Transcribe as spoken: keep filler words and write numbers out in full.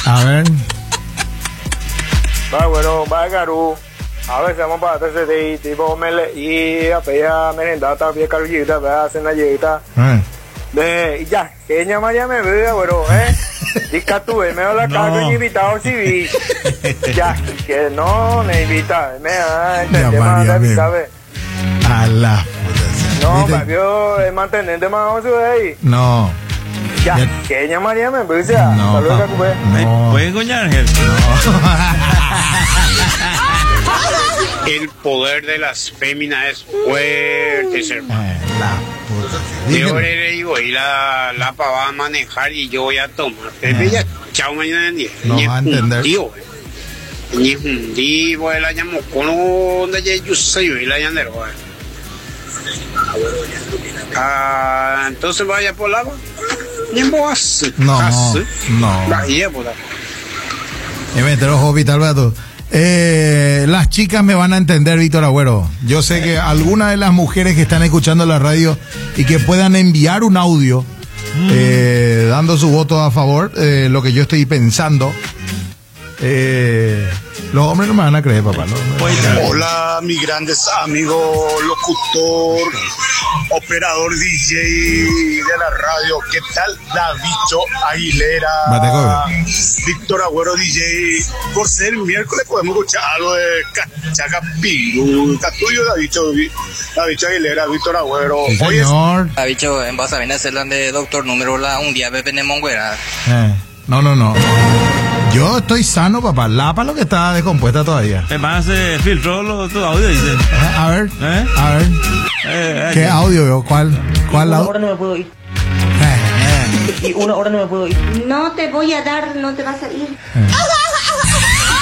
A ver. Va, bueno, va, Garu. A veces vamos para hacerse de tipo, me leí a pedir merendata, pie carujita, va a hacer una lleguita. De, ya, que ella María me ve, bueno, eh. Dica tú, me da la carga y invitado civil. Ya, que no, me invita, me da, este tema de sabe. A la no, papi, es mantenerte más oso de ahí. No. Ya, que ella María me ve, ya. No, no. ¿Pueden coñar, Ángel? No. El poder de las féminas es fuerte, hermano. Eh, la puta. Yo le digo, y la, la pa va a manejar y yo voy a tomar. Pepe ya, chao mañana en día. No va a entender. Tío, ni un día, voy a la llamo con donde yo soy, y la llanero. Ah, entonces vaya por la. Ni vos. No, no. Vaya por la. Y me entero, hospital, vato. Eh, las chicas me van a entender, Víctor Agüero. Yo sé que algunas de las mujeres que están escuchando la radio y que puedan enviar un audio mm. eh, dando su voto a favor, eh, lo que yo estoy pensando, eh, los hombres no me van a creer, papá, ¿no? Hola, mis grandes amigos, locutor, operador D J de la radio. ¿Qué tal, Davicho Aguilera? Víctor Agüero D J. Por ser miércoles podemos escuchar algo de Chacapiru. Catuyo, Davicho, Davicho Aguilera, Víctor Agüero. Sí, señor. Davicho, en base a venir a hacer de doctor número la un día Pepe Nemonguera. Eh, no, no, no. Yo estoy sano, papá. La pa lo que está descompuesta todavía. Además, se filtró tu audio, dice. Eh, a ver, ¿Eh? a ver. Eh, ¿Qué audio yo? ¿Cuál? ¿Cuál audio? Una hora no me puedo ir. Eh, eh. Y una hora no me puedo ir. No te voy a dar, no te vas a ir. Eh.